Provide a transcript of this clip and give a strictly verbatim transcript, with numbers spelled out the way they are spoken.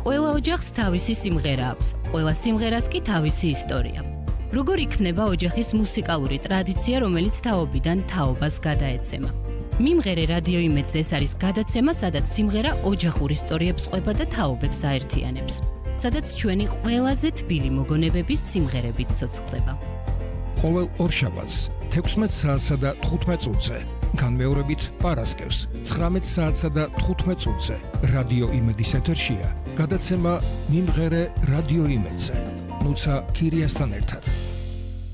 ყველა ოჯახს თავისი სიმღერა აქვს, ყველა სიმღერას კი თავისი ისტორია. როგორ იქნება ოჯახის მუსიკალური ტრადიცია, რომელიც თაობიდან თაობას გადაეცემა? მიმღერე რადიო იმედზე ეს არის გადაცემა, სადაც სიმღერა ოჯახურ ისტორიებს ყვება და თაობებს აერთიანებს. სადაც ჩვენი ყველაზე თბილი მოგონებების სიმღერებით ცოცხლდება. ყოველ ორშაბათს თექვსმეტ საათსა და თხუთმეტ წუთზე, განმეორებით პარასკევს ცხრამეტ საათსა და თხუთმეტ წუთზე რადიო იმედის ეთერშია გადაცემა მიმღერე რადიო იმედზე. ნუცა ქირიასთან ერთად.